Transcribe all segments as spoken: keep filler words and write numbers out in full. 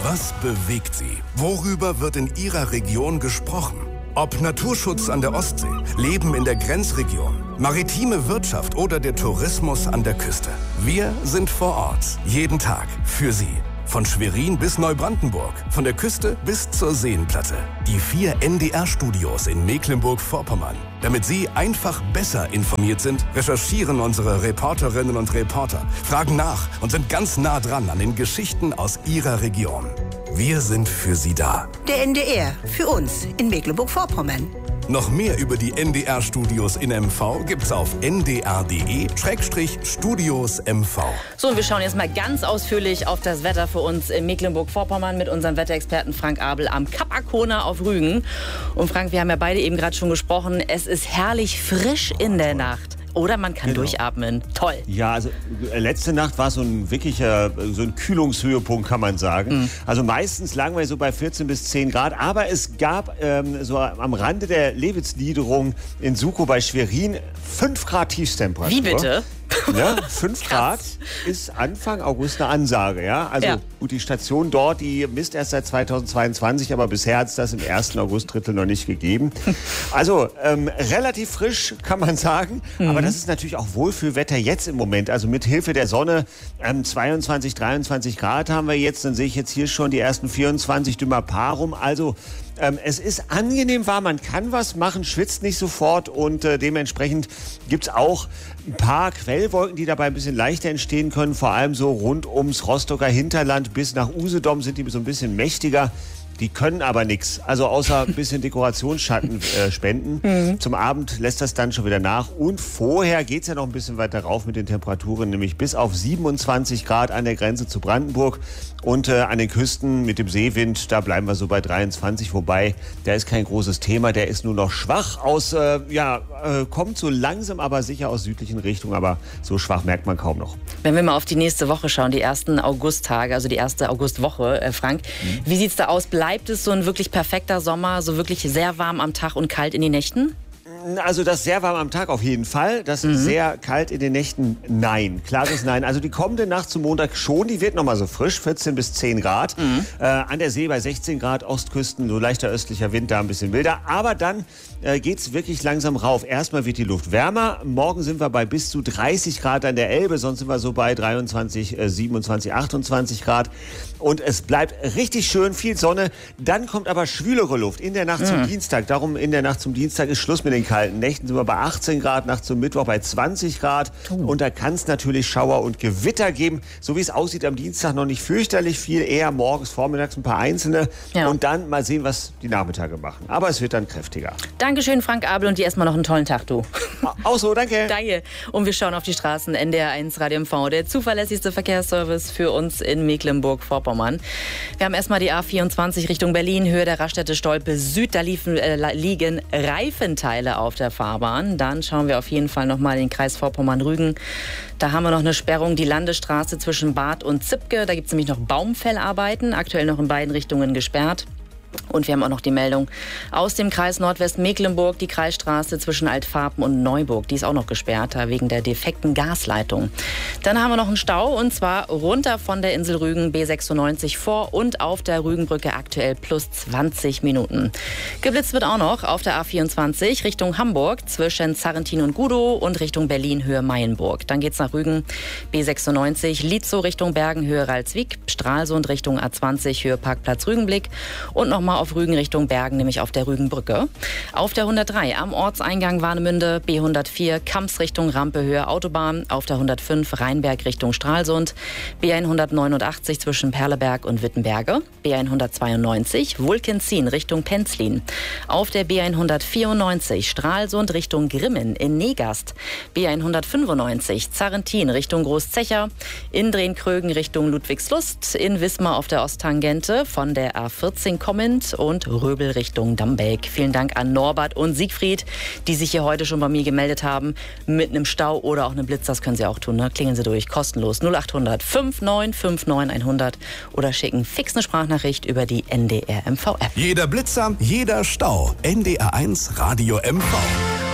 Was bewegt Sie? Worüber wird in Ihrer Region gesprochen? Ob Naturschutz an der Ostsee, Leben in der Grenzregion, maritime Wirtschaft oder der Tourismus an der Küste. Wir sind vor Ort, jeden Tag, für Sie. Von Schwerin bis Neubrandenburg, von der Küste bis zur Seenplatte. Die vier N D R-Studios in Mecklenburg-Vorpommern. Damit Sie einfach besser informiert sind, recherchieren unsere Reporterinnen und Reporter, fragen nach und sind ganz nah dran an den Geschichten aus Ihrer Region. Wir sind für Sie da. Der N D R, für uns in Mecklenburg-Vorpommern. Noch mehr über die N D R-Studios in M V gibt's auf n d r punkt d e Schrägstrich Studios M V. So, und wir schauen jetzt mal ganz ausführlich auf das Wetter für uns in Mecklenburg-Vorpommern mit unserem Wetterexperten Frank Abel am Kap Arkona auf Rügen. Und Frank, wir haben ja beide eben gerade schon gesprochen, es ist herrlich frisch in der Nacht. Oder man kann genau. durchatmen. Toll. Ja, also letzte Nacht war so ein wirklicher, so ein Kühlungshöhepunkt, kann man sagen. Mhm. Also meistens lagen wir so bei vierzehn bis zehn Grad. Aber es gab ähm, so am Rande der Lewitz-Niederung in Sukow bei Schwerin fünf Grad Tiefstemperatur. Wie bitte? Ja, fünf Grad ist Anfang August eine Ansage. Ja? Also ja. gut, die Station dort, die misst erst seit zweitausendzweiundzwanzig, aber bisher hat es das im ersten Augustdrittel noch nicht gegeben. Also ähm, relativ frisch, kann man sagen. Mhm. Aber das ist natürlich auch Wohlfühlwetter jetzt im Moment. Also mit Hilfe der Sonne ähm, zweiundzwanzig, dreiundzwanzig Grad haben wir jetzt. Dann sehe ich jetzt hier schon die ersten vierundzwanzig dümmer Paar rum. Also Ähm, es ist angenehm warm, man kann was machen, schwitzt nicht sofort und äh, dementsprechend gibt es auch ein paar Quellwolken, die dabei ein bisschen leichter entstehen können. Vor allem so rund ums Rostocker Hinterland bis nach Usedom sind die so ein bisschen mächtiger. Die können aber nichts, also außer ein bisschen Dekorationsschatten äh, spenden. Mhm. Zum Abend lässt das dann schon wieder nach. Und vorher geht es ja noch ein bisschen weiter rauf mit den Temperaturen, nämlich bis auf siebenundzwanzig Grad an der Grenze zu Brandenburg. Und äh, an den Küsten mit dem Seewind, da bleiben wir so bei dreiundzwanzig. Wobei, der ist kein großes Thema, der ist nur noch schwach aus, äh, ja, äh, kommt so langsam aber sicher aus südlichen Richtungen. Aber so schwach merkt man kaum noch. Wenn wir mal auf die nächste Woche schauen, die ersten Augusttage, also die erste Augustwoche, äh, Frank, mhm. wie sieht's da aus? Bleibt es so ein wirklich perfekter Sommer, so wirklich sehr warm am Tag und kalt in den Nächten? Also das sehr warm am Tag auf jeden Fall. Das mhm. sehr kalt in den Nächten, nein. Klares Nein. Also die kommende Nacht zum Montag schon, die wird noch mal so frisch, vierzehn bis zehn Grad. Mhm. Äh, an der See bei sechzehn Grad, Ostküsten, so leichter östlicher Wind, da ein bisschen wilder. Aber dann äh, geht's wirklich langsam rauf. Erstmal wird die Luft wärmer. Morgen sind wir bei bis zu dreißig Grad an der Elbe. Sonst sind wir so bei dreiundzwanzig, siebenundzwanzig, achtundzwanzig Grad. Und es bleibt richtig schön, viel Sonne. Dann kommt aber schwülere Luft in der Nacht mhm. zum Dienstag. Darum in der Nacht zum Dienstag ist Schluss mit den kalten Nächten. Sind wir bei achtzehn Grad, nachts zum Mittwoch bei zwanzig Grad. Oh. Und da kann es natürlich Schauer und Gewitter geben. So wie es aussieht am Dienstag noch nicht fürchterlich viel. Eher morgens, vormittags ein paar einzelne. Ja. Und dann mal sehen, was die Nachmittage machen. Aber es wird dann kräftiger. Dankeschön, Frank Abel. Und dir erstmal noch einen tollen Tag, du. Auch so, danke. Danke. Und wir schauen auf die Straßen. N D R eins Radio M V, der zuverlässigste Verkehrsservice für uns in Mecklenburg-Vorpommern. Wir haben erstmal die A vierundzwanzig Richtung Berlin, Höhe der Raststätte Stolpe Süd. Da liefen, äh, liegen Reifenteile auf der Fahrbahn. Dann schauen wir auf jeden Fall nochmal in den Kreis Vorpommern-Rügen. Da haben wir noch eine Sperrung, die Landesstraße zwischen Bad und Zipke. Da gibt es nämlich noch Baumfellarbeiten, aktuell noch in beiden Richtungen gesperrt. Und wir haben auch noch die Meldung aus dem Kreis Nordwestmecklenburg, die Kreisstraße zwischen Altfarben und Neuburg. Die ist auch noch gesperrt, wegen der defekten Gasleitung. Dann haben wir noch einen Stau, und zwar runter von der Insel Rügen B sechsundneunzig vor und auf der Rügenbrücke aktuell plus zwanzig Minuten. Geblitzt wird auch noch auf der A vierundzwanzig Richtung Hamburg zwischen Zarrentin und Gudow und Richtung Berlin Höhe Mayenburg. Dann geht's nach Rügen B sechsundneunzig, Lietzow Richtung Bergen Höhe Ralswiek, Stralsund Richtung A zwanzig Höhe Parkplatz Rügenblick und noch mal auf Rügen Richtung Bergen, nämlich auf der Rügenbrücke. Auf der hundertdrei am Ortseingang Warnemünde, B hundertvier Kamps Richtung Rampe Höhe Autobahn, auf der hundertfünf Rheinberg Richtung Stralsund, B hundertneunundachtzig zwischen Perleberg und Wittenberge, B hundertzweiundneunzig Wulkenzin Richtung Penzlin, auf der B hundertvierundneunzig Stralsund Richtung Grimmen in Negast, B hundertfünfundneunzig Zarrentin Richtung Großzecher, in Drehkrögen Richtung Ludwigslust, in Wismar auf der Osttangente von der A vierzehn kommend und Röbel Richtung Dambeck. Vielen Dank an Norbert und Siegfried, die sich hier heute schon bei mir gemeldet haben. Mit einem Stau oder auch einem Blitz, das können Sie auch tun. Ne? Klingeln Sie durch, kostenlos null achthundert fünfundneunzig neunundfünfzig hundert oder schicken fix eine Sprachnachricht über die N D R M V App. Jeder Blitzer, jeder Stau. N D R eins Radio M V.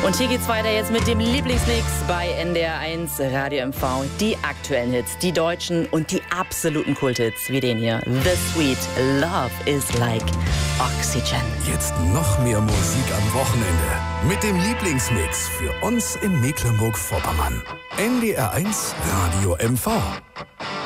Und hier geht's weiter jetzt mit dem Lieblingsmix bei N D R eins Radio M V. Die aktuellen Hits, die deutschen und die absoluten Kulthits, wie den hier. The Sweet Love is Like Oxygen. Jetzt noch mehr Musik am Wochenende mit dem Lieblingsmix für uns in Mecklenburg-Vorpommern. N D R eins Radio M V.